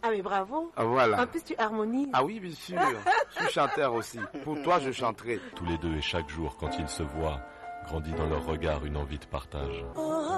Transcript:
Ah mais bravo. Ah, voilà. En plus tu harmonies. Ah oui, bien sûr. Je suis chanteur aussi. Pour toi, je chanterai. Tous les deux et chaque jour, quand ils se voient, grandit dans leur regard une envie de partage.